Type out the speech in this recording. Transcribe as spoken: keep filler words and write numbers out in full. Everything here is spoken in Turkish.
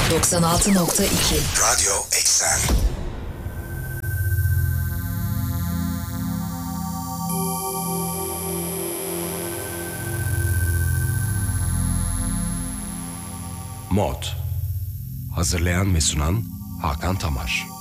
doksan altı nokta iki Radyo Eksen. Mod. Hazırlayan ve sunan Hakan Tamar.